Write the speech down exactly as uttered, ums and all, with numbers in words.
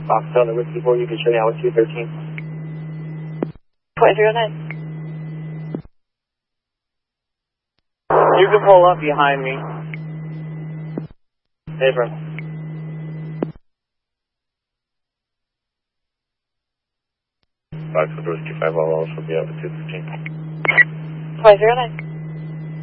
Foxtel, the Whiskey four, you can show you out with two thirteen. Point zero nine. You can pull up behind me. Abram. Foxtel, Whiskey five, I'll also be out with two thirteen. Point zero nine.